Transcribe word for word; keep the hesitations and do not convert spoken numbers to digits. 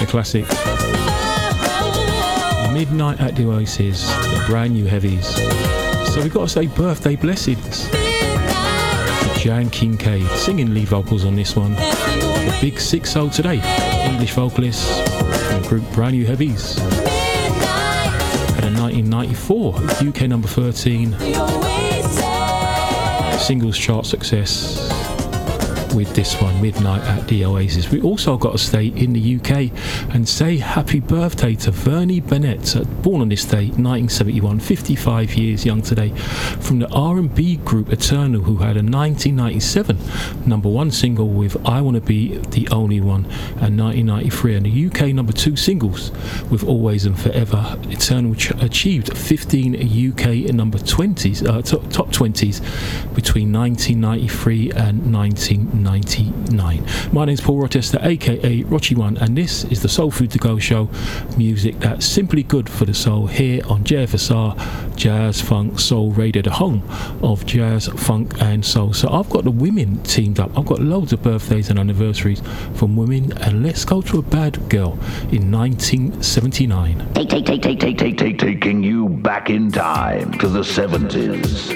classic. Midnight at the Oasis, the brand new heavies. So we've got to say birthday blessings to Jan Kincaid, singing lead vocals on this one. The big six oh today, English vocalist from the group Brand New Heavies. Had a nineteen ninety-four U K number thirteen singles chart success with this one, Midnight at the Oasis. We also got to stay in the U K and say happy birthday to Vernie Bennett, born on this day, nineteen seventy-one, fifty-five years young today, from the R and B group Eternal, who had a nineteen ninety-seven number one single with I Wanna Be the Only One, and nineteen ninety-three, and the U K number two singles with Always and Forever. Eternal ch- achieved fifteen U K number twenties, uh, top, top twenties between nineteen ninety-three and nineteen ninety-nine. My name's Paul Rochester, aka Rochi One, and this is the Soul Food to Go show, music that's simply good for the soul, here on J F S R Jazz Funk Soul Radio, the home of jazz, funk and soul. So I've got the women teamed up. I've got loads of birthdays and anniversaries from women, and let's go to a bad girl in nineteen seventy-nine. Take, take, take, take, take, take, take, taking you back in time to the seventies.